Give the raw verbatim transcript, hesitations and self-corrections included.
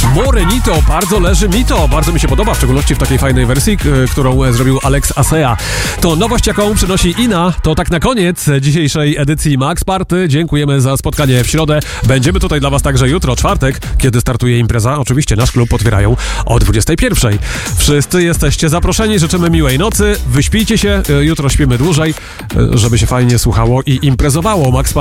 Morenito, bardzo leży mi to. Bardzo mi się podoba, w szczególności w takiej fajnej wersji, k- którą zrobił Alex Asea. To nowość, jaką przynosi Ina. To tak na koniec dzisiejszej edycji Max Party. Dziękujemy za spotkanie w środę. Będziemy tutaj dla was także jutro, czwartek, kiedy startuje impreza. Oczywiście nasz klub otwierają o dwudziestej pierwszej. Wszyscy jesteście zaproszeni. Życzymy miłej nocy. Wyśpijcie się. Jutro śpimy dłużej, żeby się fajnie słuchało i imprezowało. Max